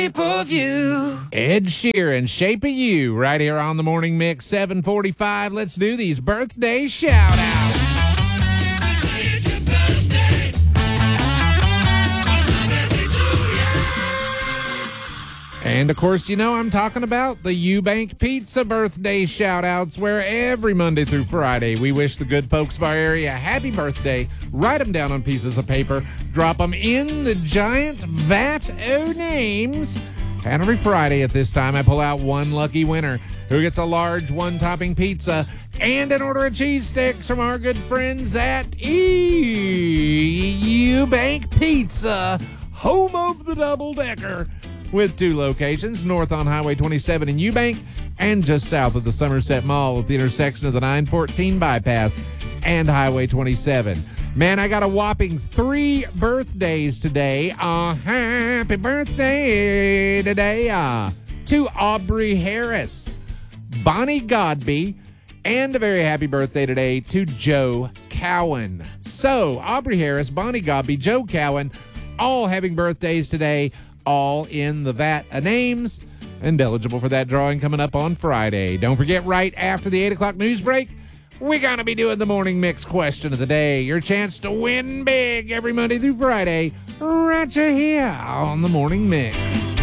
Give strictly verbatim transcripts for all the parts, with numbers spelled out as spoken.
Shape of You. Ed Sheeran, Shape of You, right here on the Morning Mix, seven forty-five. Let's do these birthday shout-outs. And, of course, you know I'm talking about the Eubank Pizza birthday shout-outs, where every Monday through Friday we wish the good folks of our area a happy birthday, write them down on pieces of paper, drop them in the giant vat o' names, and every Friday at this time I pull out one lucky winner who gets a large one-topping pizza and an order of cheese sticks from our good friends at Eubank Pizza, home of the double-decker, with two locations, north on Highway twenty-seven in Eubank and just south of the Somerset Mall at the intersection of the nine fourteen bypass and Highway twenty-seven. Man, I got a whopping three birthdays today. Uh, happy birthday today uh, to Aubrey Harris, Bonnie Godby, and a very happy birthday today to Joe Cowan. So, Aubrey Harris, Bonnie Godby, Joe Cowan, all having birthdays today, all in the vat of names, and eligible for that drawing coming up on Friday. Don't forget, right after the eight o'clock news break, we're going to be doing the Morning Mix question of the day. Your chance to win big every Monday through Friday, right here on the Morning Mix.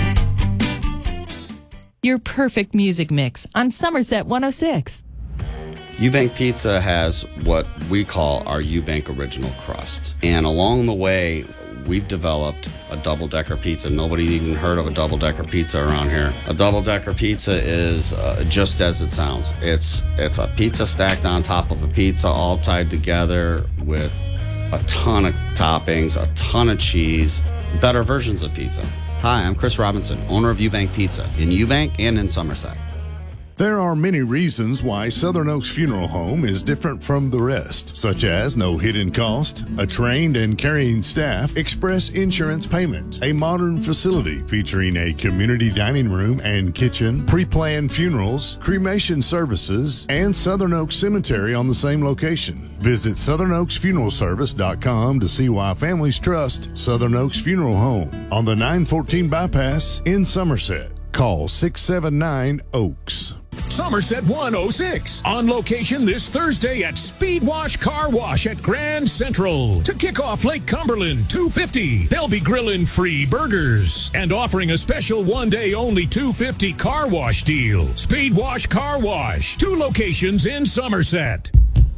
Your perfect music mix on Somerset one oh six. Eubank Pizza has what we call our Eubank Original Crust. And along the way, we've developed a double-decker pizza. Nobody even heard of a double-decker pizza around here. A double-decker pizza is uh, just as it sounds. It's it's a pizza stacked on top of a pizza, all tied together with a ton of toppings, a ton of cheese, better versions of pizza. Hi, I'm Chris Robinson, owner of Eubank Pizza in Eubank and in Somerset. There are many reasons why Southern Oaks Funeral Home is different from the rest, such as no hidden cost, a trained and caring staff, express insurance payment, a modern facility featuring a community dining room and kitchen, pre-planned funerals, cremation services, and Southern Oaks Cemetery on the same location. Visit southern oaks funeral service dot com to see why families trust Southern Oaks Funeral Home on the nine fourteen bypass in Somerset. Call six seven nine Oaks. Somerset one oh six. On location this Thursday at Speed Wash Car Wash at Grand Central. To kick off Lake Cumberland two fifty, they'll be grilling free burgers and offering a special one-day only two fifty car wash deal. Speed Wash Car Wash. Two locations in Somerset.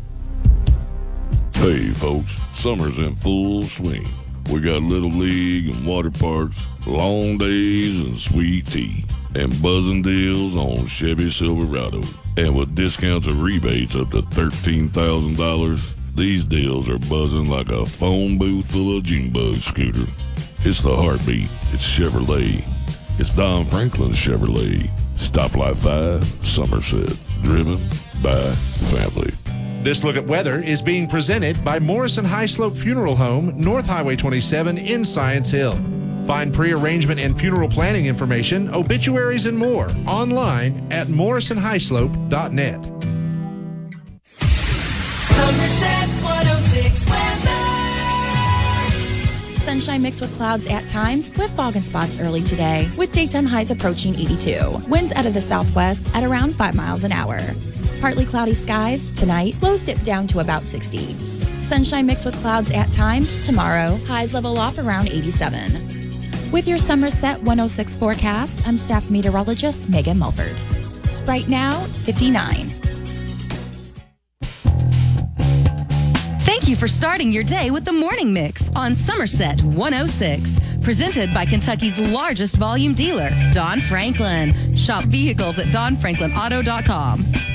Hey, folks. Summer's in full swing. We got Little League and water parks, long days and sweet tea, and buzzing deals on Chevy Silverado. And with discounts and rebates up to thirteen thousand dollars, these deals are buzzing like a phone booth full of June bug scooter. It's the heartbeat. It's Chevrolet. It's Don Franklin's Chevrolet. Stoplight five, Somerset. Driven by family. This look at weather is being presented by Morrison High Slope Funeral Home, North Highway twenty-seven in Science Hill. Find pre-arrangement and funeral planning information, obituaries, and more online at morrison high slope dot net. Somerset one oh six weather. Sunshine mixed with clouds at times, with fog and spots early today, with daytime highs approaching eighty-two. Winds out of the southwest at around five miles an hour. Partly cloudy skies tonight, lows dip down to about sixty. Sunshine mixed with clouds at times tomorrow, highs level off around eighty-seven. With your Somerset one oh six forecast, I'm staff meteorologist Megan Mulford. Right now, fifty-nine. Thank you for starting your day with the Morning Mix on Somerset one oh six. Presented by Kentucky's largest volume dealer, Don Franklin. Shop vehicles at don franklin auto dot com.